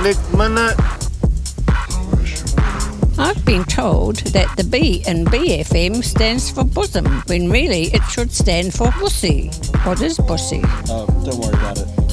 next minute. I've been told that the B in BFM stands for bosom, when really it should stand for bussy. What is bussy? Don't worry about it.